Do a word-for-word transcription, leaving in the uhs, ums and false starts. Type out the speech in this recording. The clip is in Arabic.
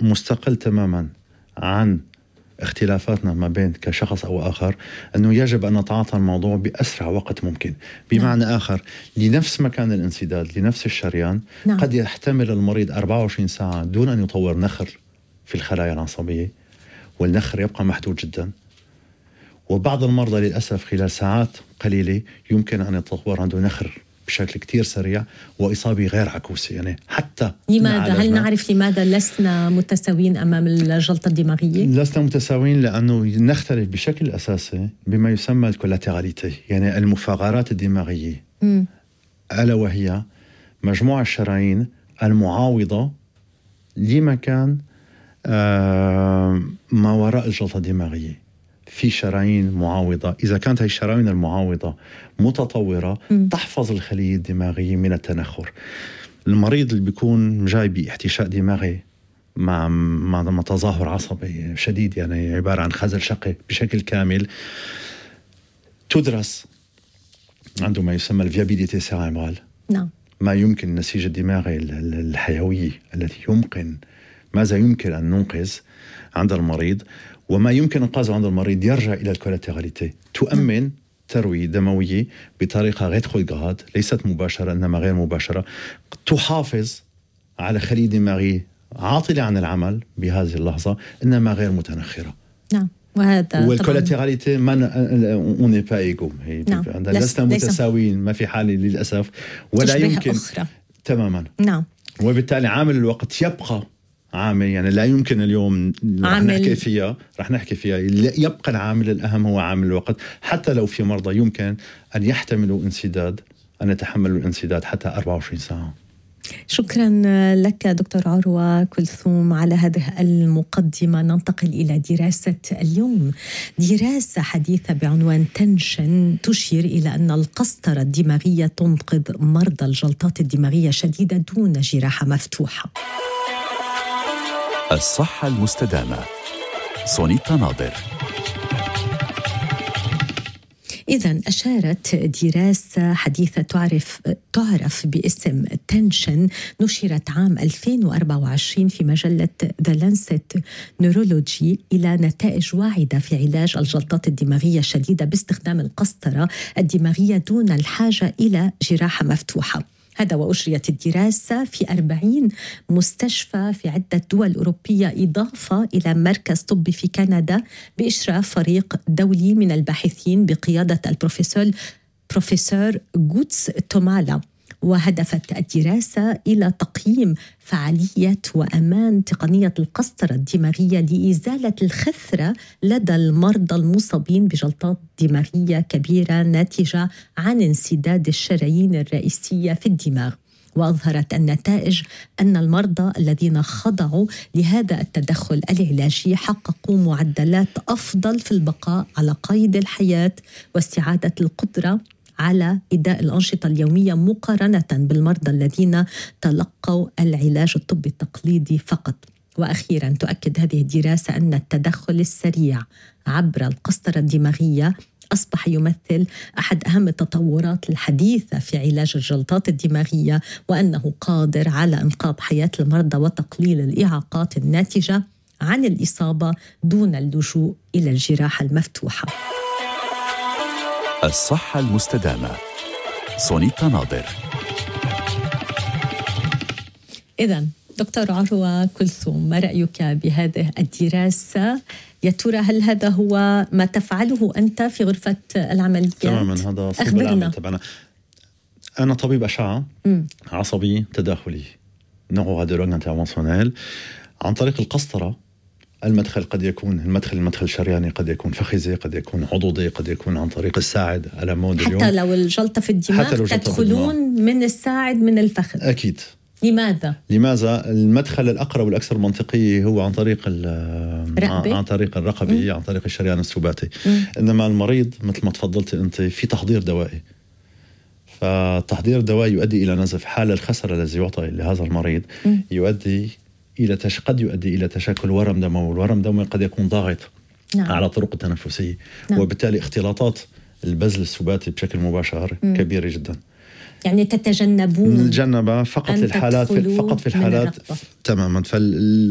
مستقل تماما عن اختلافاتنا ما بين كشخص أو آخر، أنه يجب أن نتعاطى الموضوع بأسرع وقت ممكن. بمعنى نعم. آخر، لنفس مكان الانسداد، لنفس الشريان، نعم. قد يحتمل المريض أربعة وعشرين ساعة دون أن يطور نخر في الخلايا العصبية، والنخر يبقى محدود جدا. وبعض المرضى للأسف خلال ساعات قليلة يمكن أن يتطور عنده نخر بشكل كتير سريع وإصابة غير عكوسة. يعني حتى لماذا؟ هل نعرف لماذا لسنا متساويين أمام الجلطة الدماغية؟ لسنا متساويين لأنه نختلف بشكل أساسي بما يسمى الكولاتيراليتي، يعني المفاغرات الدماغية، م. ألا وهي مجموعة الشرايين المعاوضة لمكان آه ما وراء الجلطة الدماغية. في شرايين معاوضة، إذا كانت هاي الشرايين المعاوضة متطورة م. تحفظ الخلية الدماغية من التنخر. المريض اللي بيكون جاي باحتشاء دماغي مع مع تظاهر عصبي شديد، يعني عبارة عن خزل شقي بشكل كامل، تدرس عنده ما يسمى الفيابيليتي سيريبرال، نعم. ما يمكن النسيج الدماغي الحيوي التي يمكن ماذا يمكن أن ننقذ عند المريض، وما يمكن إنقاذه عند المريض يرجع إلى الكولاتيراليتي. تؤمن تروية دموية بطريقة ريتروغراد، ليست مباشرة إنما غير مباشرة، تحافظ على خلية دماغية عاطلة عن العمل بهذه اللحظة إنما غير متنخرة. نعم. وهذا والكولاتيراليتي on n'est pas égaux، نعم. لسنا متساويين، ما في حالة للأسف، ولا يمكن أخرى. تماما. نعم. وبالتالي عامل الوقت يبقى عامل، يعني لا يمكن اليوم رح نحكي فيها رح نحكي فيها يبقى العامل الأهم هو عامل الوقت. حتى لو في مرضى يمكن أن يحتملوا انسداد، أن يتحملوا الانسداد حتى أربعة وعشرين ساعة. شكرا لك دكتور عروة كلثوم على هذه المقدمة. ننتقل إلى دراسة اليوم، دراسة حديثة بعنوان تنشن تشير إلى أن القسطرة الدماغية تنقذ مرضى الجلطات الدماغية الشديدة دون جراحة مفتوحة. الصحة المستدامة، سونيتا ناظر. إذن أشارت دراسة حديثة تعرف تعرف باسم تنشن، نشرت عام ألفين وأربعة وعشرين في مجلة The Lancet Neurology إلى نتائج واعدة في علاج الجلطات الدماغية الشديدة باستخدام القسطرة الدماغية دون الحاجة إلى جراحة مفتوحة. هذا وأجريت الدراسة في أربعين مستشفى في عدة دول أوروبية، إضافة إلى مركز طبي في كندا بإشراف فريق دولي من الباحثين بقيادة البروفيسور بروفيسور غوتس تومالا. وهدفت الدراسة إلى تقييم فعالية وأمان تقنية القسطرة الدماغية لإزالة الخثرة لدى المرضى المصابين بجلطات دماغية كبيرة ناتجة عن انسداد الشرايين الرئيسية في الدماغ. وأظهرت النتائج أن المرضى الذين خضعوا لهذا التدخل العلاجي حققوا معدلات أفضل في البقاء على قيد الحياة واستعادة القدرة على إداء الأنشطة اليومية مقارنة بالمرضى الذين تلقوا العلاج الطبي التقليدي فقط. وأخيرا تؤكد هذه الدراسة أن التدخل السريع عبر القسطرة الدماغية أصبح يمثل أحد أهم التطورات الحديثة في علاج الجلطات الدماغية، وأنه قادر على إنقاذ حياة المرضى وتقليل الإعاقات الناتجة عن الإصابة دون اللجوء إلى الجراحة المفتوحة. الصحة المستدامة، سونيتا ناظر. إذن دكتور عروة كلثوم، ما رأيك بهذه الدراسة؟ يا ترى هل هذا هو ما تفعله أنت في غرفة العمليات؟ تماما، هذا صلب العمل تبعنا. أنا طبيب أشعة م. عصبي تداخلي، نيوروراديولوج انترفنسيونيل. عن طريق القسطرة المدخل قد يكون المدخل المدخل الشرياني، قد يكون فخذي، قد يكون عضدي، قد يكون عن طريق الساعد على مود اليوم. حتى لو الجلطة في الدماغ تدخلون من الساعد من الفخذ. أكيد. لماذا؟ لماذا؟ المدخل الأقرب والأكثر منطقي هو عن طريق رقبة؟ عن طريق الرقبة، عن طريق الشريان السباتي. مم. إنما المريض مثل ما تفضلت أنت في تحضير دوائي، فالتحضير الدوائي يؤدي إلى نزف حال الخسر الذي يعطى لهذا المريض، مم. يؤدي إلى تش... قد يؤدي إلى تشكل ورم دموي. والورم الدموي قد يكون ضاغط نعم. على طرق التنفسية، نعم. وبالتالي اختلاطات البذل السباتي بشكل مباشر مم. كبيرة جدا. يعني تتجنبون نتجنبها فقط للحالات في... فقط في الحالات تماما. فال